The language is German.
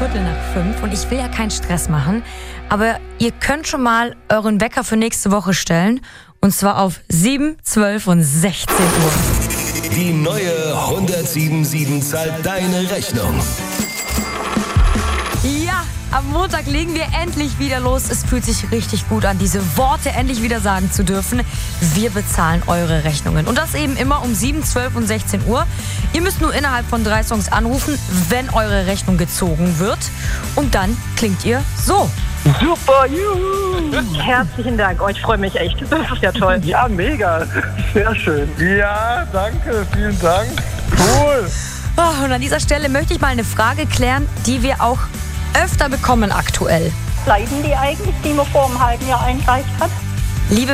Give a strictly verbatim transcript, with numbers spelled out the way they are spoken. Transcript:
Viertel nach fünf und ich will ja keinen Stress machen, aber ihr könnt schon mal euren Wecker für nächste Woche stellen und zwar auf sieben, zwölf und sechzehn Uhr. Die neue hundertsieben sieben zahlt deine Rechnung. Ja, am Montag legen wir endlich wieder los. Es fühlt sich richtig gut an, diese Worte endlich wieder sagen zu dürfen. Wir bezahlen eure Rechnungen. Und das eben immer um sieben, zwölf und sechzehn Uhr. Ihr müsst nur innerhalb von drei Songs anrufen, wenn eure Rechnung gezogen wird. Und dann klingt ihr so. Super, juhu! Herzlichen Dank. Oh, ich freue mich echt. Das ist ja toll. Ja, mega. Sehr schön. Ja, danke. Vielen Dank. Cool. Oh, und an dieser Stelle möchte ich mal eine Frage klären, die wir auch öfter bekommen aktuell. Bleiben die eigentlich, die man vor einem halben Jahr eingereicht hat? Liebe